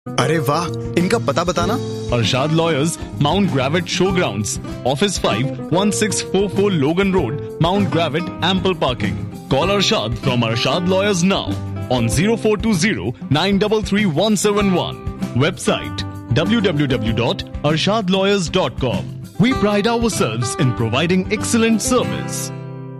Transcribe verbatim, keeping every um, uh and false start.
अरे वाह, इनका पता बताना। Arshad Lawyers, Mount Gravett Showgrounds, Office five, sixteen forty-four Logan Road, Mount Gravett, ample parking. Call Arshad from Arshad Lawyers now on zero four two zero nine three three one seven one. Website w w w dot arshad lawyers dot com. We pride ourselves in providing excellent service.